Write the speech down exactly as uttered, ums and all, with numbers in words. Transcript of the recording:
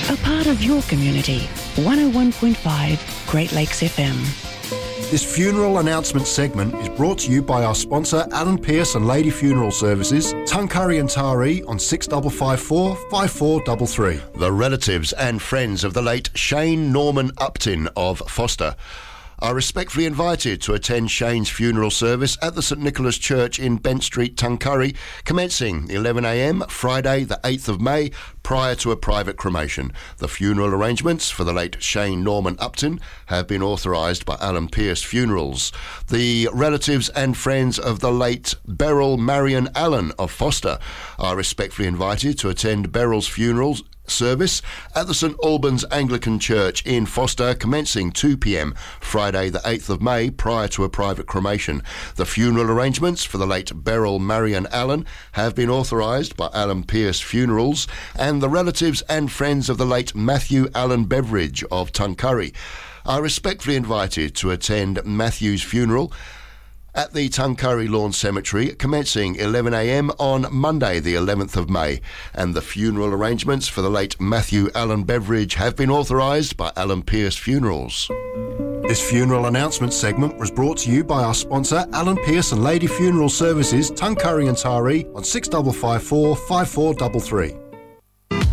A part of your community. one oh one point five Great Lakes F M. This funeral announcement segment is brought to you by our sponsor Alan Pearce and Lady Funeral Services, Tuncurry and Taree on six five five four, five four three three. The relatives and friends of the late Shane Norman Upton of Foster are respectfully invited to attend Shane's funeral service at the St Nicholas Church in Bent Street, Tuncurry, commencing eleven a m Friday the eighth of May, prior to a private cremation. The funeral arrangements for the late Shane Norman Upton have been authorised by Alan Pearce Funerals. The relatives and friends of the late Beryl Marion Allen of Foster are respectfully invited to attend Beryl's funerals service at the St Albans Anglican Church in Foster, commencing two p m Friday the eighth of May, prior to a private cremation. The funeral arrangements for the late Beryl Marion Allen have been authorised by Alan Pearce Funerals, and the relatives and friends of the late Matthew Allen Beveridge of Tuncurry are respectfully invited to attend Matthew's funeral at the Tuncurry Lawn Cemetery, commencing eleven a m on Monday the eleventh of May, and the funeral arrangements for the late Matthew Allen Beveridge have been authorised by Alan Pearce Funerals. This funeral announcement segment was brought to you by our sponsor Alan Pearce and Lady Funeral Services, Tuncurry and Taree on six five five four, five four three three.